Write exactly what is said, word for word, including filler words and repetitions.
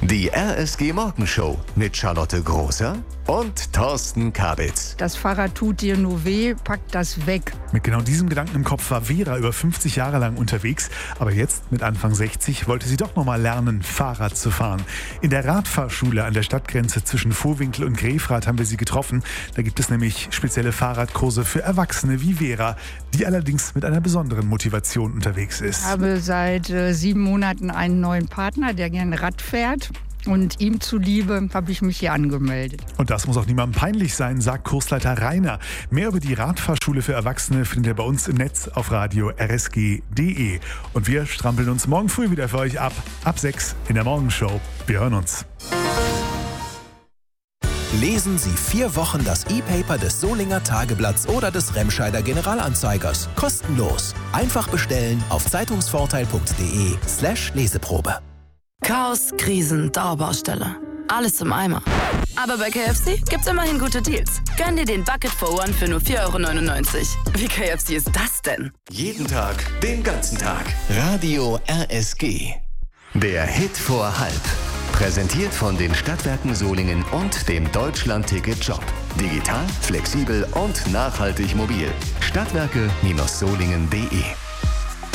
Die R S G Morgenshow mit Charlotte Großer und Thorsten Kabitz. Das Fahrrad tut dir nur weh, pack das weg. Mit genau diesem Gedanken im Kopf war Vera über fünfzig Jahre lang unterwegs. Aber jetzt, mit Anfang sechzig, wollte sie doch nochmal lernen, Fahrrad zu fahren. In der Radfahrschule an der Stadtgrenze zwischen Vohwinkel und Grefrath haben wir sie getroffen. Da gibt es nämlich spezielle Fahrradkurse für Erwachsene wie Vera, die allerdings mit einer besonderen Motivation unterwegs ist. Ich habe seit äh, sieben Monaten einen neuen Partner, der gerne Rad fährt. Und ihm zuliebe habe ich mich hier angemeldet. Und das muss auch niemandem peinlich sein, sagt Kursleiter Rainer. Mehr über die Radfahrschule für Erwachsene findet ihr bei uns im Netz auf radio r s g punkt d e. Und wir strampeln uns morgen früh wieder für euch ab, ab sechs in der Morgenshow. Wir hören uns. Lesen Sie vier Wochen das E-Paper des Solinger Tageblatts oder des Remscheider Generalanzeigers. Kostenlos. Einfach bestellen auf zeitungsvorteil punkt de slash Leseprobe. Chaos, Krisen, Dauerbaustelle. Alles im Eimer. Aber bei K F C gibt's immerhin gute Deals. Gönn dir den Bucket for One für nur vier Euro neunundneunzig. Wie K F C ist das denn? Jeden Tag, den ganzen Tag. Radio R S G. Der Hit vor halb. Präsentiert von den Stadtwerken Solingen und dem Deutschland-Ticket-Job. Digital, flexibel und nachhaltig mobil. Stadtwerke Solingen punkt de